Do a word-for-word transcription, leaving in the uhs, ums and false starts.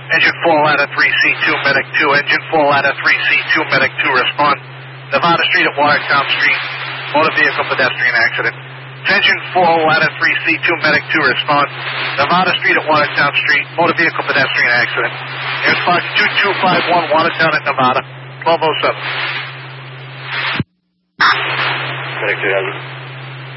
Engine four, ladder three, C two, medic two. Engine four, ladder three, C two, medic two, respond. Nevada Street at Watertown Street, motor vehicle pedestrian accident. Engine four, ladder three, C two, medic two, respond. Nevada Street at Watertown Street, motor vehicle pedestrian accident. Air Spark two two five one, Watertown at Nevada, twelve oh seven. Medic two,